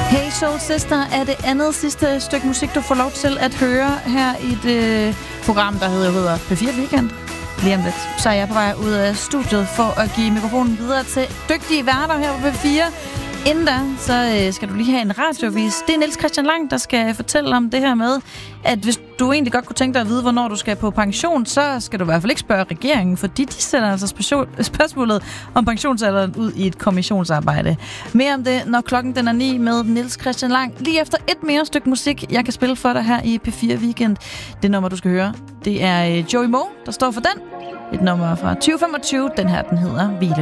Hey Soul Sister er det andet sidste stykke musik, du får lov til at høre her i det program, der hedder P4 Weekend. Lige om lidt, så er jeg på vej ud af studiet for at give mikrofonen videre til dygtige værter her på P4. Inden da, så skal du lige have en radiovis. Det er Niels Christian Lang, der skal fortælle om det her med, at hvis du egentlig godt kunne tænke dig at vide, hvornår du skal på pension, så skal du i hvert fald ikke spørge regeringen, fordi de sætter altså spørgsmålet om pensionsalderen ud i et kommissionsarbejde. Mere om det, når klokken den er 9 med Niels Christian Lang. Lige efter et mere stykke musik, jeg kan spille for dig her i P4 Weekend. Det nummer, du skal høre, det er Joey Moe, der står for den. Et nummer fra 2025. Den her, den hedder Hvile.